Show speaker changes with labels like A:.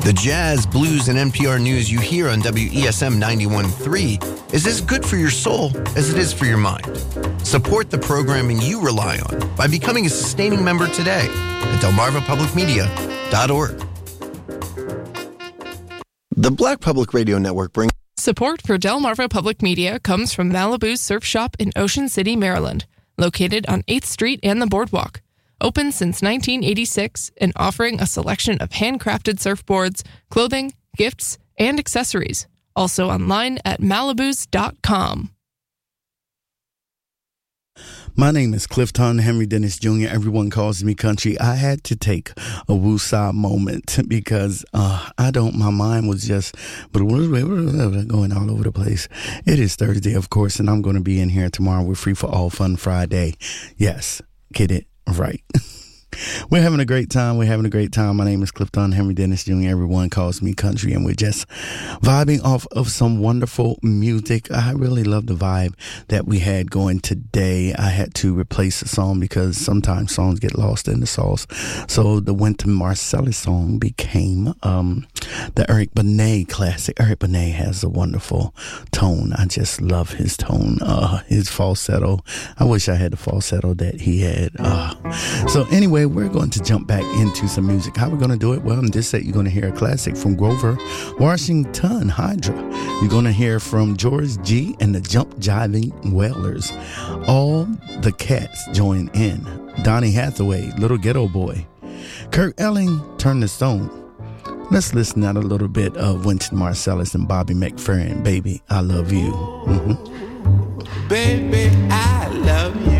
A: The jazz, blues, and NPR news you hear on WESM 91.3 is as good for your soul as it is for your mind. Support the programming you rely on by becoming a sustaining member today at delmarvapublicmedia.org. The Black Public Radio Network brings
B: support for Delmarva Public Media comes from Malibu's Surf Shop in Ocean City, Maryland, located on 8th Street and the Boardwalk. Open since 1986 and offering a selection of handcrafted surfboards, clothing, gifts, and accessories. Also online at malibus.com.
C: My name is Clifton Henry Dennis Jr. Everyone calls me country. I had to take a woosah moment because my mind was just going all over the place. It is Thursday, of course, and I'm going to be in here tomorrow with Free for All Fun Friday. Yes, get it right. We're having a great time. My name is Clifton Henry Dennis Jr. Everyone calls me country, and we're just vibing off of some wonderful music. I really love the vibe that we had going today. I had to replace a song because sometimes songs get lost in the sauce. So the Wynton Marsalis song became the Eric Benet classic. Eric Benet has a wonderful tone. I just love his tone, his falsetto. I wish I had the falsetto that he had. So anyway, we're going to jump back into some music. How we're going to do it? Well, in this set, you're going to hear a classic from Grover Washington, Hydra. You're going to hear from George G. and the Jump Jiving Wailers. All the Cats join in. Donny Hathaway, Little Ghetto Boy. Kurt Elling, Turn the Stone. Let's listen out a little bit of Wynton Marsalis and Bobby McFerrin. Baby, I love you.
D: Baby, I love you.